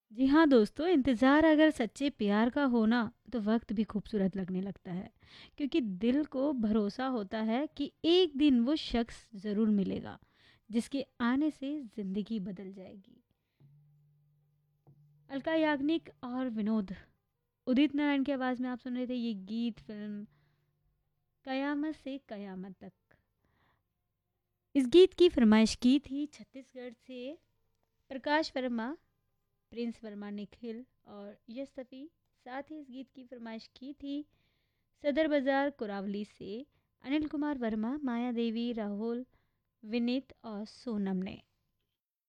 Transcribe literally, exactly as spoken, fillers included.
जी हाँ दोस्तों, इंतज़ार अगर सच्चे प्यार का हो ना, तो वक्त भी खूबसूरत लगने लगता है। क्योंकि दिल को भरोसा होता है कि एक दिन वो शख्स ज़रूर मिलेगा, जिसके आने से ज़िंदगी बदल जाएगी। अलका याग्निक और विनोद उदित नारायण की आवाज़ में आप सुन रहे थे ये गीत फिल्म कयामत से कयामत तक। इस गीत की फरमाइश की थी छत्तीसगढ़ से प्रकाश वर्मा, प्रिंस वर्मा, निखिल और यश सफ़ी। साथ ही इस गीत की फरमाइश की थी सदर बाज़ार कुरावली से अनिल कुमार वर्मा, माया देवी, राहुल, विनीत और सोनम ने।